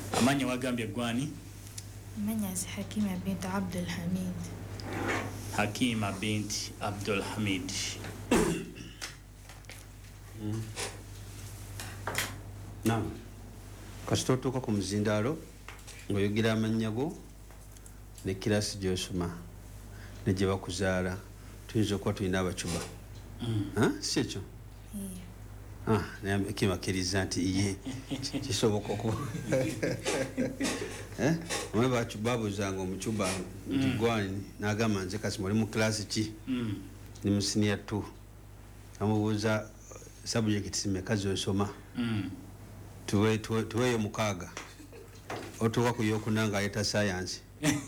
Amanya wagambye gwani? Amanya si Hakima bint Abdul Hamid. Hakima bint Abdul Hamid. Naam. Kasitotuuka ku muzindaalo ng'oyogera amannya go ne kirasi gy'osoma ne gye bakuzaala tuyinza okuba tulina abacuba. Si ekyo? Naye kimakkiriza nti ye kisoboka okuba omwe babuuzanga omucuba nti gwani n'agamba nze kasi muli mu kilasi ki ni mu senior 2 amubuuza subject meka z'osoma tuweeyo 6 otuuka ku yokuna ng'ayeta science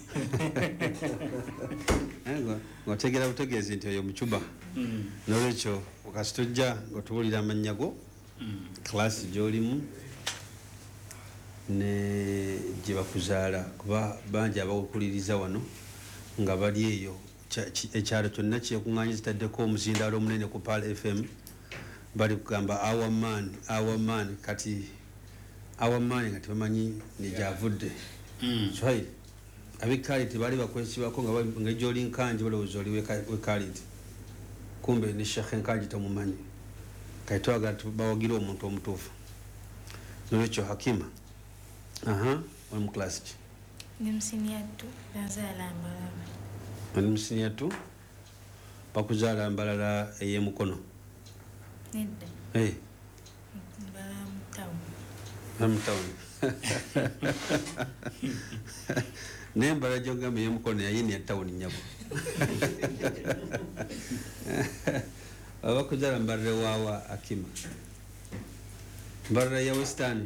ng'otegera butegeezi nti oyo mucuba n'olwekyo kasi tujja ng'otuwulira amannya go kilasi gy'olimu ne gye bakuzaala kuba bangi abawukuliriza wano nga bali eyo ekyalo kyonna kyekuŋŋaanyi zitaddeko omuzindaalo omunene ku Pal FM bali kugamba our man kati our man nga tebamanyi negyavudde swahili ab'ekaliti baali bakwesibako nga gyoli nkanje balowooza oli w'ekaliti kumbe ne Sheikh Nkanji tamumanyi kati twagala bawagira omuntu omutuufu nolwekyo Hakima oli mu kilasi ki? Ndi mu senior 2 bazaala Mbalala. Oli mu senior 2 bakuzaala Mbalala ey'emukono? Nedda. Mbalala mu town. Mu town. Naye Mbalala gy'ogamba ey'emukono yayini ya town nnyabo. Abakuzaala Mbalala waawa Hakima? Mbalala ya Western?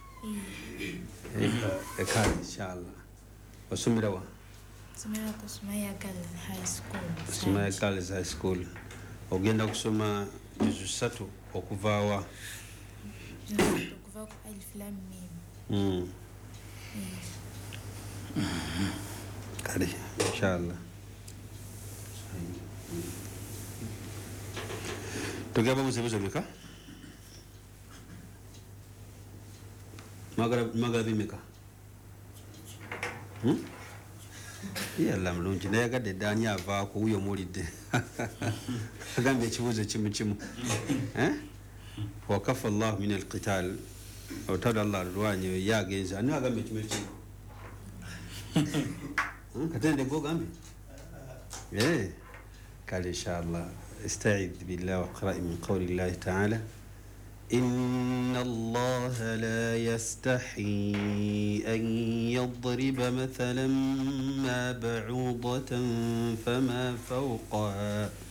Ekale inshallah. Osomera wa? Somera ku Sumaya Girls High School. Sumaya Girls High School. Ogenda kusoma juzu 3 okuva wa? Okuva ku Alif Lam Mim. Kale inshallah. Tugaba muzebuzo bika? Magala bimeka? Yalla mulungi nayagadde eddaani avaako wuyo mulidde agambye ekibuuzo kimu wakafa Allah min alqital otala Allah alwanyi ye agenze ani agambye ekimu ekimu katende gogambye kale inshallah استعذ بالله واقرأ من قول الله تعالى إن الله لا يستحي أن يضرب مثلا ما بعوضة فما فوقها